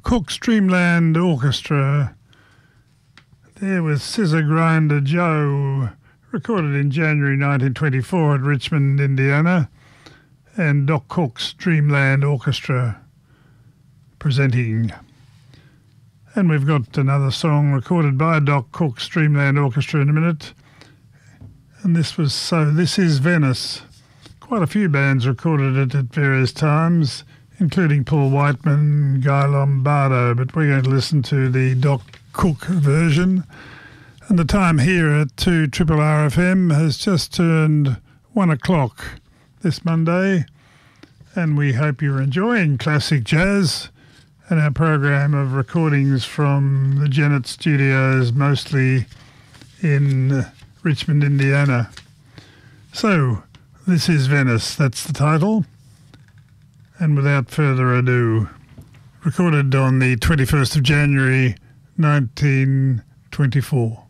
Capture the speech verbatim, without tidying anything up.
Cook Streamland Orchestra. There was Scissor Grinder Joe, recorded in January nineteen twenty-four at Richmond, Indiana, and Doc Cook's Dreamland Orchestra presenting. And we've got another song recorded by Doc Cook's Dreamland Orchestra in a minute. And this was So This Is Venice. Quite a few bands recorded it at various times, including Paul Whiteman, Guy Lombardo, but we're going to listen to the Doc Cook version. And the time here at two Triple R F M has just turned one o'clock this Monday, and we hope you're enjoying classic jazz and our program of recordings from the Janet Studios, mostly in Richmond, Indiana. So, This Is Venice, that's the title. And without further ado, recorded on the twenty-first of January, nineteen twenty-four.